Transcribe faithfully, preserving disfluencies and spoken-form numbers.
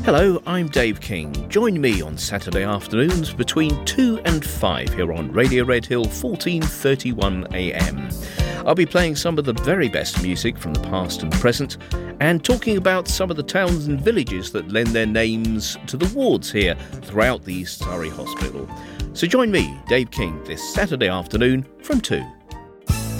Hello, I'm Dave King. Join me on Saturday afternoons between two and five here on Radio Red Hill fourteen thirty-one A M. I'll be playing some of the very best music from the past and present and talking about some of the towns and villages that lend their names to the wards here throughout the East Surrey Hospital. So join me, Dave King, this Saturday afternoon from two.